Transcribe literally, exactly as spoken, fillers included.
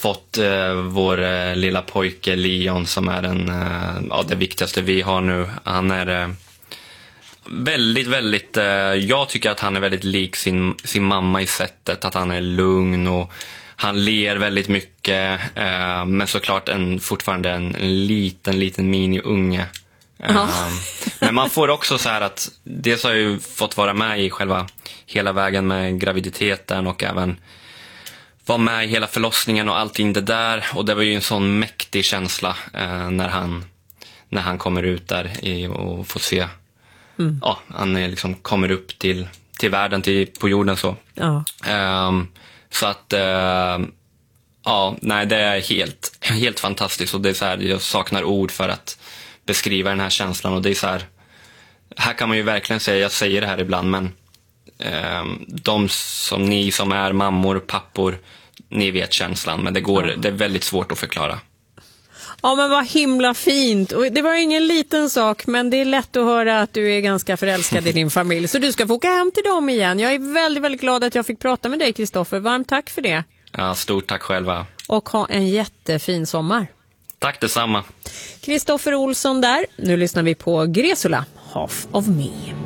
fått eh, vår eh, lilla pojke Leon, som är den, eh, ja, det viktigaste vi har nu. Han är eh, väldigt, väldigt, eh, jag tycker att han är väldigt lik sin, sin mamma i sättet att han är lugn och han ler väldigt mycket, eh, men såklart en, fortfarande en, en liten, liten mini-unge. Ja. Eh, men man får också så här att, dels har jag ju fått vara med i själva hela vägen med graviditeten och även vara med i hela förlossningen och allting det där. Och det var ju en sån mäktig känsla eh, när, han, när han kommer ut där i, och får se, mm. ja, han är liksom kommer upp till, till världen, till, på jorden så. Ja. Eh, Så att, eh, ja, nej, det är helt, helt fantastiskt. Och det är så här, jag saknar ord för att beskriva den här känslan. Och det är så här, här kan man ju verkligen säga, jag säger det här ibland, men eh, de som ni som är mammor, pappor, ni vet känslan. Men det går, det är väldigt svårt att förklara. Ja, men vad himla fint. Och det var ingen liten sak, men det är lätt att höra att du är ganska förälskad i din familj. Så du ska få åka hem till dem igen. Jag är väldigt, väldigt glad att jag fick prata med dig, Kristoffer. Varmt tack för det. Ja, stort tack själva. Och ha en jättefin sommar. Tack detsamma. Kristoffer Olsson där. Nu lyssnar vi på Gresula, Half of Me.